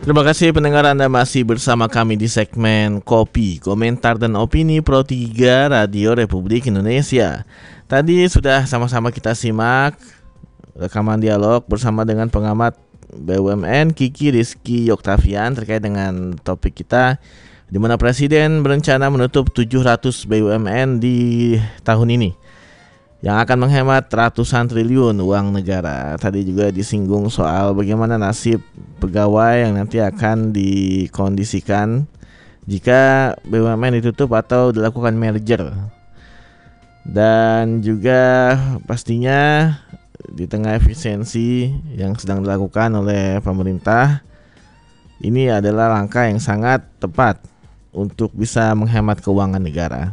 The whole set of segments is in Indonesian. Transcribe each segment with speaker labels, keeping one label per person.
Speaker 1: Terima kasih pendengar, Anda masih bersama kami di segmen Kopi, Komentar dan Opini Pro 3 Radio Republik Indonesia. Tadi sudah sama-sama kita simak rekaman dialog bersama dengan pengamat BUMN Kiki Rizky Oktavian terkait dengan topik kita, di mana Presiden berencana menutup 700 BUMN di tahun ini yang akan menghemat ratusan triliun uang negara. Tadi juga disinggung soal bagaimana nasib pegawai yang nanti akan dikondisikan jika BUMN ditutup atau dilakukan merger. Dan juga pastinya di tengah efisiensi yang sedang dilakukan oleh pemerintah, ini adalah langkah yang sangat tepat untuk bisa menghemat keuangan negara.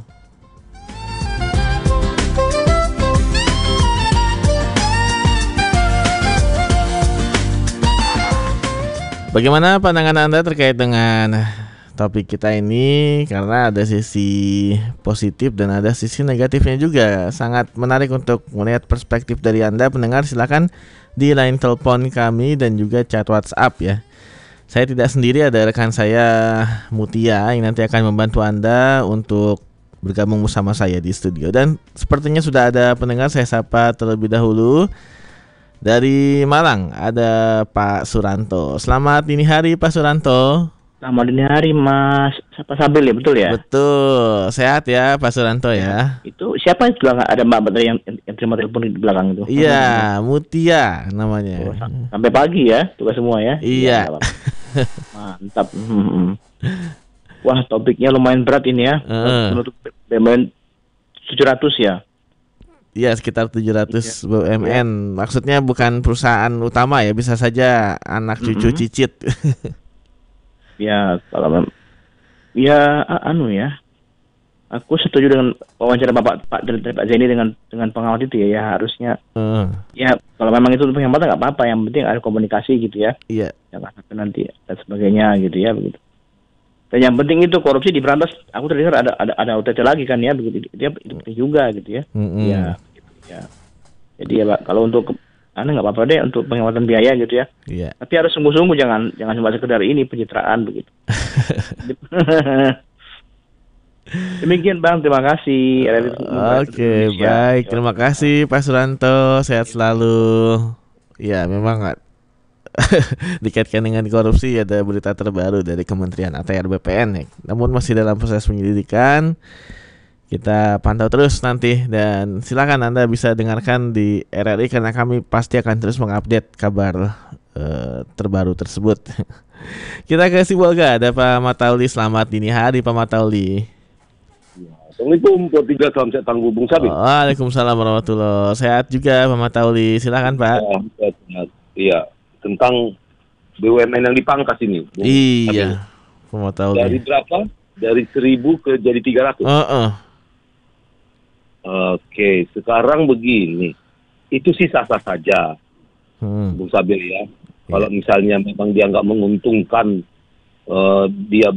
Speaker 1: Bagaimana pandangan Anda terkait dengan topik kita ini? Karena ada sisi positif dan ada sisi negatifnya juga. Sangat menarik untuk melihat perspektif dari Anda pendengar. Silakan di line telepon kami dan juga chat WhatsApp ya. Saya tidak sendiri, ada rekan saya Mutia yang nanti akan membantu Anda untuk bergabung bersama saya di studio. Dan sepertinya sudah ada pendengar, saya sapa terlebih dahulu. Dari Malang ada Pak Suranto. Selamat dini hari Pak Suranto.
Speaker 2: Selamat dini hari Mas Sabil ya, betul ya?
Speaker 1: Betul, sehat ya Pak Suranto ya.
Speaker 2: Itu siapa itu belakang, ada Mbak Badri yang terima telepon di belakang itu?
Speaker 1: Iya, Mutia namanya.
Speaker 2: Oh, sampai pagi ya, tugas semua ya?
Speaker 1: Iya.
Speaker 2: Ya, mantap. Wah, topiknya lumayan berat ini ya. Menutup BUMN 700 ya.
Speaker 1: Iya, sekitar 700 BUMN. Maksudnya bukan perusahaan utama ya, bisa saja anak cucu cicit.
Speaker 2: Ya, kalau ya aku setuju dengan wawancara Pak Zaini dengan pengawat itu ya harusnya. Ya, kalau memang itu penghematan nggak apa-apa, yang penting ada komunikasi gitu ya.
Speaker 1: Iya.
Speaker 2: Jangan sampai nanti dan sebagainya gitu ya, begitu. Dan yang penting itu korupsi diberantas. Aku terdengar ada OTT lagi kan ya, begitu. Itu penting juga gitu ya. Ya, gitu ya. Jadi ya Pak, kalau untuk nggak apa-apa deh untuk penghematan biaya gitu ya.
Speaker 1: Iya.
Speaker 2: Tapi harus sungguh-sungguh, jangan cuma sekedar ini pencitraan begitu. Demikian Bang, terima kasih.
Speaker 1: Oke, baik. Terima kasih Pak Suranto, sehat selalu. Ya, memang nggak dikaitkan dengan korupsi, ada berita terbaru dari Kementerian ATR BPN ya. Namun masih dalam proses penyelidikan. Kita pantau terus nanti, dan silakan Anda bisa dengarkan di RRI karena kami pasti akan terus mengupdate kabar terbaru tersebut. Kita ke Sibolga, ada Pak Matauli. Selamat dini hari Pak Matauli.
Speaker 3: Assalamualaikum, Pro 3, salam sehat tangguh Bung Sabi.
Speaker 1: Waalaikumsalam warahmatullahi wabarakatuh. Sehat juga Pak Matauli, silakan Pak.
Speaker 3: Iya, tentang BUMN yang dipangkas ini. Bung
Speaker 1: iya, Pak Matauli.
Speaker 3: Dari berapa? Dari 1000 ke jadi 300. Oke, sekarang begini, itu sih sah-sah saja, Bung Sabil ya. Kalau misalnya memang dia nggak menguntungkan, dia